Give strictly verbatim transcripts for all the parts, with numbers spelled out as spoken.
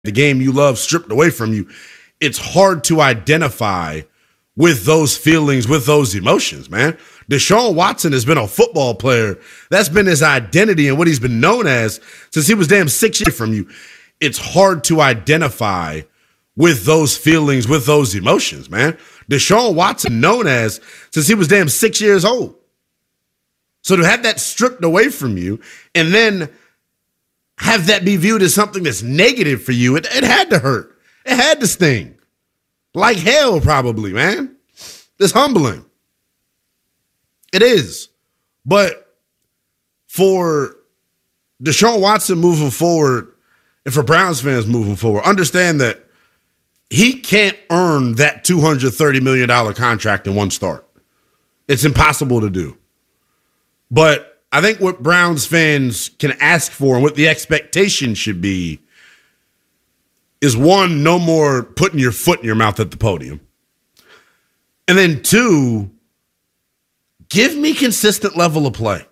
the game you love stripped away from you, it's hard to identify with those feelings, with those emotions, man. Deshaun Watson has been a football player. That's been his identity and what he's been known as since he was damn six years from you. It's hard to identify with those feelings, with those emotions, man. Deshaun Watson known as since he was damn six years old. So to have that stripped away from you and then have that be viewed as something that's negative for you, it, it had to hurt. It had to sting. Like hell, probably, man. It's humbling. It is. But for Deshaun Watson moving forward and for Browns fans moving forward, understand that he can't earn that two hundred thirty million dollars contract in one start. It's impossible to do. But I think what Browns fans can ask for and what the expectation should be is, one, no more putting your foot in your mouth at the podium. And then two, give me consistent level of play.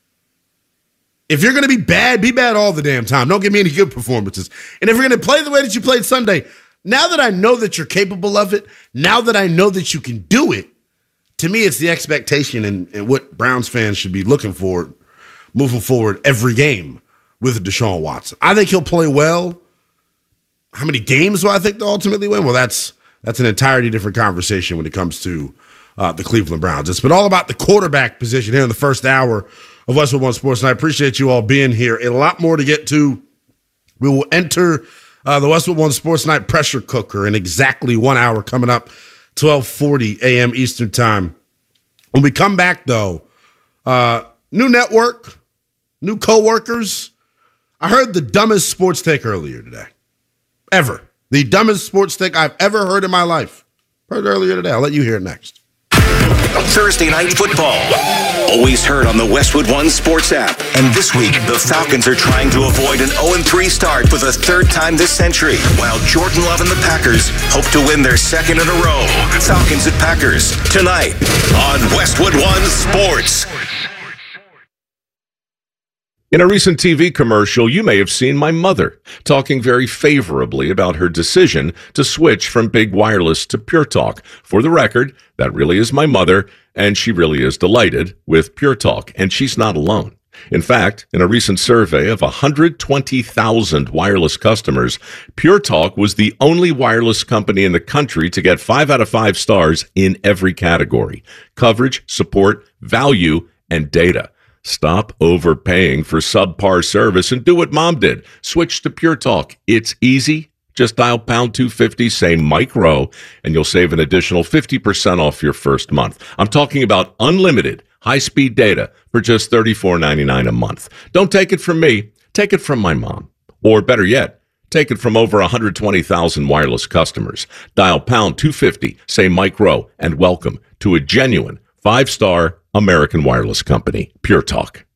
If you're going to be bad, be bad all the damn time. Don't give me any good performances. And if you're going to play the way that you played Sunday, now that I know that you're capable of it, now that I know that you can do it, to me, it's the expectation and, and what Browns fans should be looking for moving forward every game with Deshaun Watson. I think he'll play well. How many games do I think they'll ultimately win? Well, that's that's an entirely different conversation when it comes to uh, the Cleveland Browns. It's been all about the quarterback position here in the first hour of Westwood One Sports, and I appreciate you all being here. A lot more to get to. We will enter uh, the Westwood One Sports Night pressure cooker in exactly one hour coming up, twelve forty a.m. Eastern Time. When we come back, though, uh, new network, new coworkers. I heard the dumbest sports take earlier today. Ever. The dumbest sports take I've ever heard in my life. Heard earlier today. I'll let you hear it next. Thursday Night Football. Always heard on the Westwood One Sports app. And this week, the Falcons are trying to avoid an oh and three start for the third time this century, while Jordan Love and the Packers hope to win their second in a row. Falcons at Packers, tonight on Westwood One Sports. In a recent T V commercial, you may have seen my mother talking very favorably about her decision to switch from big wireless to Pure Talk. For the record, that really is my mother, and she really is delighted with Pure Talk, and she's not alone. In fact, in a recent survey of one hundred twenty thousand wireless customers, Pure Talk was the only wireless company in the country to get five out of five stars in every category: coverage, support, value, and data. Stop overpaying for subpar service and do what Mom did. Switch to Pure Talk. It's easy. Just dial pound two fifty, say Mike Rowe, and you'll save an additional fifty percent off your first month. I'm talking about unlimited high-speed data for just thirty-four ninety-nine a month. Don't take it from me. Take it from my mom. Or better yet, take it from over one hundred twenty thousand wireless customers. Dial pound two fifty, say Mike Rowe, and welcome to a genuine five-star American wireless company, Pure Talk.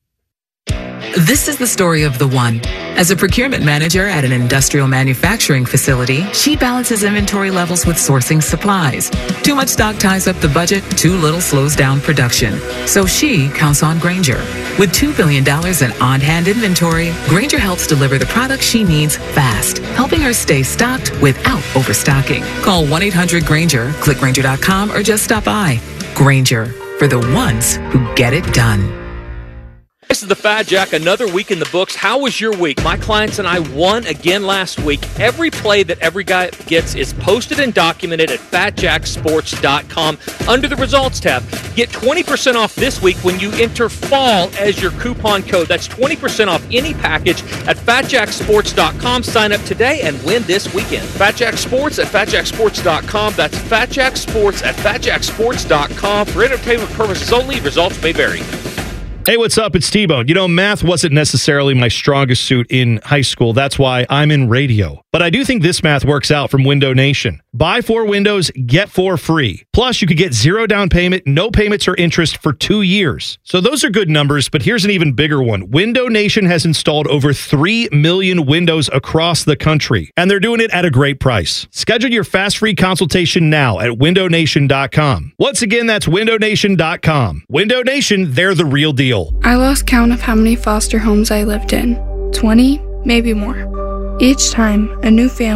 This is the story of the one. As a procurement manager at an industrial manufacturing facility, she balances inventory levels with sourcing supplies. Too much stock ties up the budget, too little slows down production. So she counts on Grainger. With two billion dollars in on-hand inventory, Grainger helps deliver the products she needs fast, helping her stay stocked without overstocking. Call one eight hundred Grainger, click Grainger dot com, or just stop by. Grainger, for the ones who get it done. This is the Fat Jack, another week in the books. How was your week? My clients and I won again last week. Every play that every guy gets is posted and documented at fat jack sports dot com under the results tab. Get twenty percent off this week when you enter fall as your coupon code. That's twenty percent off any package at fat jack sports dot com. Sign up today and win this weekend. Fat Jack Sports at fat jack sports dot com. That's Fat Jack Sports at fat jack sports dot com. For entertainment purposes only, results may vary. Hey, what's up? It's T-Bone. You know, math wasn't necessarily my strongest suit in high school. That's why I'm in radio. But I do think this math works out from Window Nation. Buy four windows, get four free. Plus, you could get zero down payment, no payments or interest for two years. So those are good numbers, but here's an even bigger one. Window Nation has installed over three million windows across the country, and they're doing it at a great price. Schedule your fast free consultation now at window nation dot com. Once again, that's window nation dot com. Window Nation, they're the real deal. I lost count of how many foster homes I lived in. twenty, maybe more. Each time, a new family